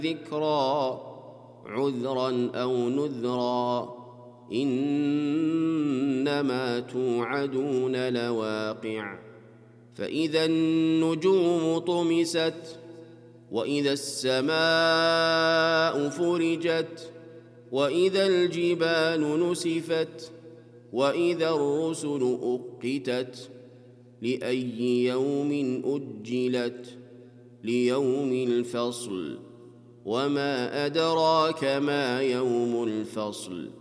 ذكرى عذرا أو نذرا إنما توعدون لواقع فإذا النجوم طمست وإذا السماء فرجت وإذا الجبال نسفت وإذا الرسل أقتت لأي يوم أجلت ليوم الفصل وما أدراك ما يوم الفصل